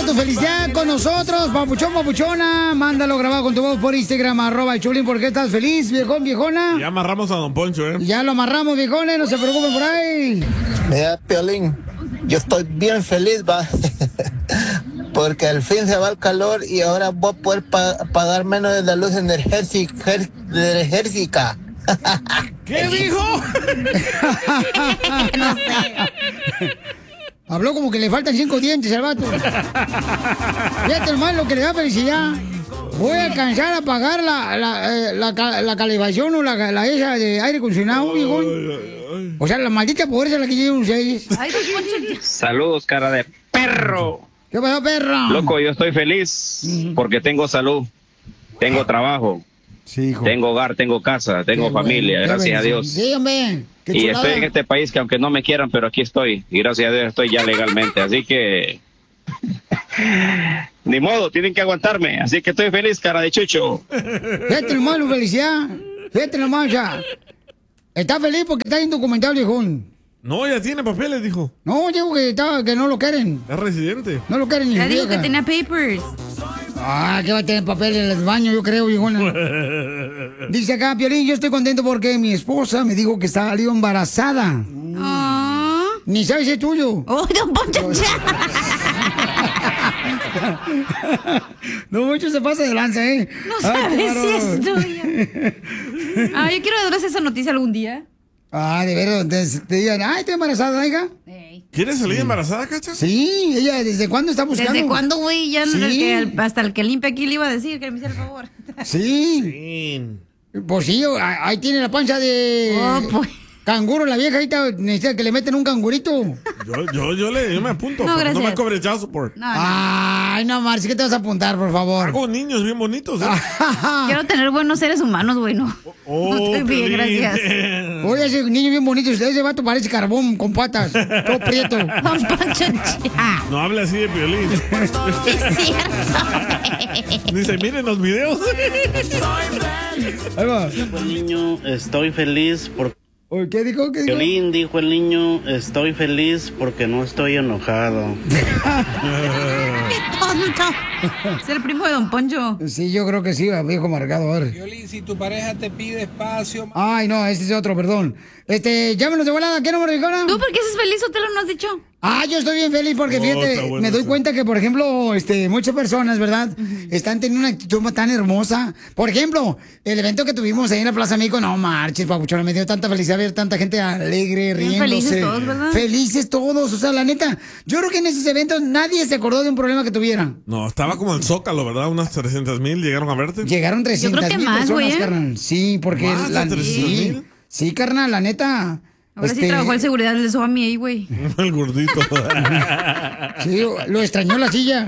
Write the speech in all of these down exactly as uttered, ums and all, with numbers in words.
comparte tu felicidad con nosotros, papuchón, papuchona. Mándalo grabado con tu voz por Instagram, arroba el Choplin. ¿Por qué estás feliz, viejón, viejona? Ya amarramos a Don Poncho, ¿eh? Ya lo amarramos, viejones, no se preocupen por ahí. Mira, Piolín, yo estoy bien feliz, va. Porque al fin se va el calor y ahora voy a poder pa pagar menos de la luz energética. energética. ¿Qué dijo? No sé. Habló como que le faltan cinco dientes al vato. Fíjate hermano lo que le da felicidad. Voy a alcanzar a pagar la, la, eh, la, la calefacción o la, la esa de aire acondicionado, viejón. O sea, la maldita pobreza la que lleva un seis. Saludos, cara de perro. ¿Qué pasó, perro? Loco, yo estoy feliz porque tengo salud, tengo trabajo, sí, hijo. Tengo hogar, tengo casa, tengo Qué familia, bueno, gracias a Dios. Sí, hombre. Qué Y chulada. estoy en este país que aunque no me quieran, pero aquí estoy. Y gracias a Dios estoy ya legalmente. Así que... ni modo, tienen que aguantarme. Así que estoy feliz, cara de chucho. Fíjate nomás, la felicidad. Fíjate nomás, ya. Está feliz porque está indocumentado, viejón. No, ya tiene papeles, dijo. No, digo que, está, que no lo quieren. Es residente. No lo quieren ni Ya digo vieja. que tenía papers. Ah, que va a tener papel en el baño, yo creo, viejona. Dice acá, Piolín, yo estoy contento porque mi esposa me dijo que salió embarazada. Oh. Ni sabes si es tuyo. Oh, don Poncho. No mucho se pasa de lanza, ¿eh? No Ay, qué sabes si es bárbaro. tuyo. Ah, yo quiero darles esa noticia algún día. Ah, de veras, te, te digan, ay, estoy embarazada, hija. Hey. ¿Quieres salir embarazada, Cacha? Sí, ella, ¿desde cuándo está buscando? ¿Desde cuándo, güey? Ya Sí. el que- el- hasta el que limpia aquí le iba a decir que me hiciera el favor. Sí. Sí. Pues sí, ahí tiene la panza de Oh, pues. canguro, la vieja ahorita necesita que le meten un cangurito. Yo, yo, yo, le, yo me apunto. No, porque no gracias. me cobre child support. No, no. Ay, no, Marci, ¿qué te vas a apuntar, por favor? Hago niños bien bonitos, ¿eh? Quiero tener buenos seres humanos, güey, no. Oh, No estoy bien, Piolín. gracias. Oye, ese niño bien bonito, ese vato parece carbón con patas, todo prieto. Don Poncho, ya. No hable así de Piolín. Sí, es cierto. Ni se miren los videos. Ahí va. Dijo el niño, estoy feliz porque... Oye, ¿qué dijo? ¿Qué dijo? Violín, dijo el niño, estoy feliz porque no estoy enojado. Qué tonto. Es el primo de Don Poncho. Sí, yo creo que sí, viejo marcado, a ver. Violín, si tu pareja te pide espacio... Ay, no, ese es otro, perdón. Este, llámenos de volada, ¿qué número, viejona? ¿Tú por qué estás feliz o te lo no has dicho? Ah, yo estoy bien feliz porque, Oh, fíjate, está bueno me doy eso. cuenta que, por ejemplo, este, muchas personas, ¿verdad? Están teniendo una actitud tan hermosa. Por ejemplo, el evento que tuvimos ahí en la Plaza México, no marches, papuchona, me dio tanta felicidad ver tanta gente alegre, Bien riéndose. felices todos, ¿verdad? Felices todos, o sea, la neta, yo creo que en esos eventos nadie se acordó de un problema que tuvieran. No, estaba como el Zócalo, ¿verdad? Unas trescientas mil llegaron a verte. Llegaron trescientas que mil más, personas, güey, ¿eh? carnal. Sí, porque... ¿Más de la, trescientas sí, mil? sí, carnal, la neta... Ahora sí este, trabajó el seguridad del Soami ahí, güey. El gordito. Sí, lo extrañó la silla.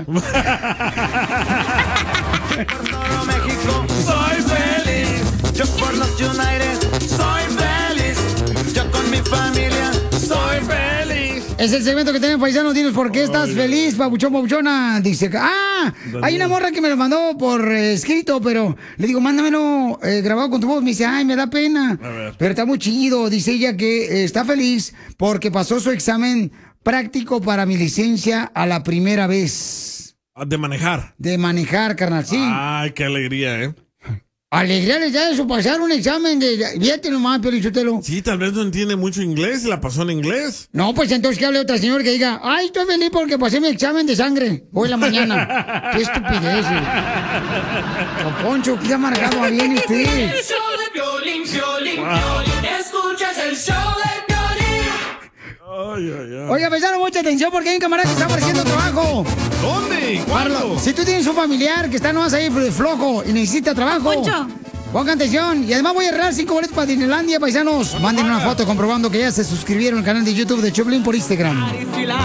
México, soy feliz. Yo por los United, soy feliz. Yo con mi familia, soy feliz. Es el segmento que tenemos, paisanos. Dinos por qué estás feliz, papuchón, papuchona. Dice que, ah, hay una morra que me lo mandó por eh, escrito, pero le digo, mándamelo eh, grabado con tu voz. Me dice, ay, me da pena. A ver. Pero está muy chido. Dice ella que eh, está feliz porque pasó su examen práctico para mi licencia a la primera vez De manejar. de manejar, carnal. Sí. Ay, qué alegría, ¿eh? Alegría les da eso, pasar un examen de... Fíjate nomás, Piolichotelo. Sí, tal vez no entiende mucho inglés y la pasó en inglés. No, pues entonces que hable otra señora que diga, ay, estoy feliz porque pasé mi examen de sangre hoy en la mañana. Qué estupidez. Don Poncho, qué amargado viene usted. El show de Piolín, Piolín, Piolín. Escuchas el show de Piolín. Ay, ay, ay. Oiga, prestaron mucha atención porque hay un camarada que está ofreciendo trabajo. ¿Dónde? ¿Cuándo? Si tú tienes un familiar que está nomás ahí flojo y necesita trabajo, Poncho. pongan atención. Y además voy a regalar cinco boletos para Disneylandia, paisanos. Manden una foto comprobando que ya se suscribieron al canal de YouTube de Choplin por Instagram.